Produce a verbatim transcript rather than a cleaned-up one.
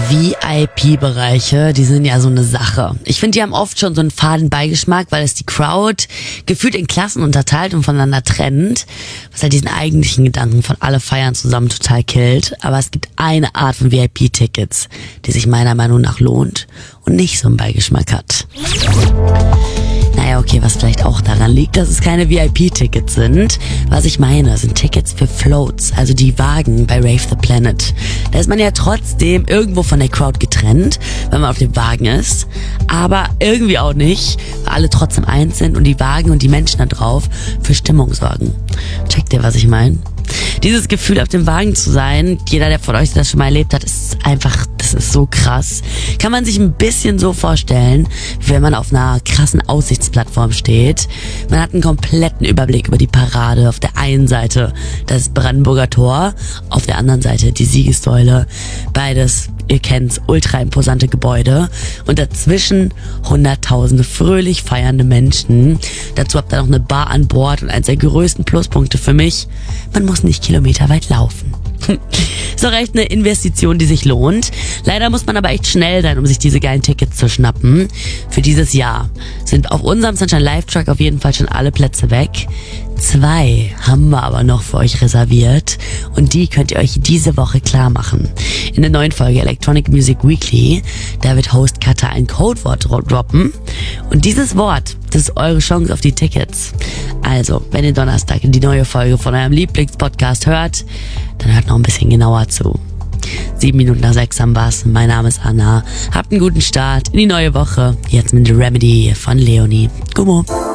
V I P-Bereiche, die sind ja so eine Sache. Ich finde, die haben oft schon so einen faden Beigeschmack, weil es die Crowd gefühlt in Klassen unterteilt und voneinander trennt, was halt diesen eigentlichen Gedanken von alle feiern zusammen total killt. Aber es gibt eine Art von V I P-Tickets, die sich meiner Meinung nach lohnt und nicht so einen Beigeschmack hat. Naja, okay, was vielleicht auch daran liegt, dass es keine V I P-Tickets sind. Was ich meine, sind Tickets für Floats, also die Wagen bei Rave the Planet. Da ist man ja trotzdem irgendwo von der Crowd getrennt, wenn man auf dem Wagen ist. Aber irgendwie auch nicht, weil alle trotzdem eins sind und die Wagen und die Menschen da drauf für Stimmung sorgen. Checkt ihr, was ich meine? Dieses Gefühl, auf dem Wagen zu sein, jeder, der von euch das schon mal erlebt hat, ist einfach, das ist so krass. Kann man sich ein bisschen so vorstellen, wenn man auf einer krassen Aussichtsplattform steht. Man hat einen kompletten Überblick über die Parade. Auf der einen Seite das Brandenburger Tor, auf der anderen Seite die Siegessäule. Beides, ihr kennt's, ultra imposante Gebäude. Und dazwischen hunderttausende fröhlich feiernde Menschen. Dazu habt ihr noch eine Bar an Bord und eins der größten Pluspunkte für mich: man muss nicht kilometerweit laufen. Ist doch echt eine Investition, die sich lohnt. Leider muss man aber echt schnell sein, um sich diese geilen Tickets zu schnappen. Für dieses Jahr sind auf unserem Sunshine Live Truck auf jeden Fall schon alle Plätze weg. Zwei haben wir aber noch für euch reserviert und die könnt ihr euch diese Woche klar machen. In der neuen Folge Electronic Music Weekly, da wird Host Kata ein Codewort droppen und dieses Wort, das ist eure Chance auf die Tickets. Also, wenn ihr Donnerstag die neue Folge von eurem Lieblingspodcast hört, dann hört noch ein bisschen genauer zu. Sieben Minuten nach sechs am Bass. Mein Name ist Anna. Habt einen guten Start in die neue Woche. Jetzt mit The Remedy von Leonie. Gummo.